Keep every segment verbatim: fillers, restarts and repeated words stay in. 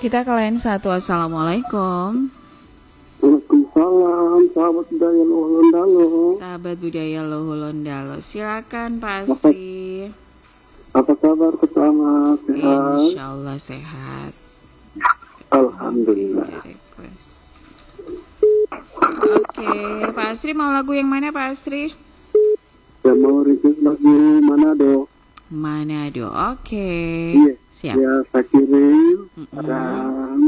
Kita ke line satu. Assalamualaikum. Waalaikumsalam, sahabat budaya Lohulondalo. Sahabat budaya Lohulondalo, silakan Pak Asri. Apa kabar pertama? Sehat? Insya Allah sehat. Alhamdulillah. Request. Oke, Pak Asri mau lagu yang mana Pak Asri? Saya mau request lagu Manado. Manado, oke. Iya, Siap. ya saya kirim. Mm-mm. Dan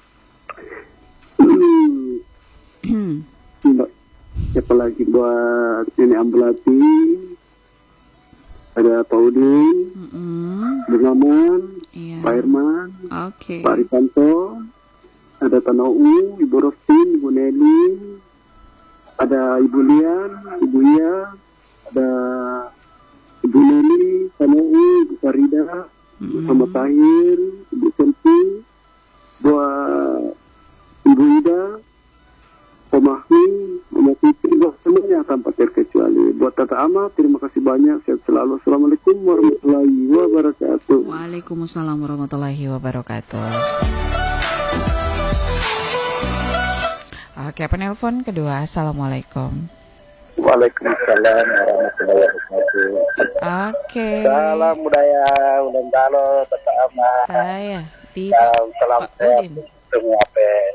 Mbak, siapa lagi buat Nenek Ambulati? Ada Pak Udin, Mm-mm. Bung Maman, Iya. Pak Herman, Oke. Pak Rifanto, ada Tanau, Ibu Rostin, Ibu Nelly, ada Ibu Lian, Ibu Ia, ada Ibu Nelly, Tanau, Ibu Farida, Ibu Mm-mm. Sama Tahir, Ibu Selvi, buat Ibu Ida, Om Mahmi, Om Fitri, buat semuanya tanpa terkecuali. Buat Tata Ama, terima kasih banyak. Sehat selalu. Assalamualaikum warahmatullahi wabarakatuh. Waalaikumsalam warahmatullahi wabarakatuh. Oke, penelpon kedua. Assalamualaikum. Waalaikumsalam warahmatullahi wabarakatuh. Oke. Salam budaya Undalo, Tata Ama. Saya di Salam, salam Pak sehat Udin. semua.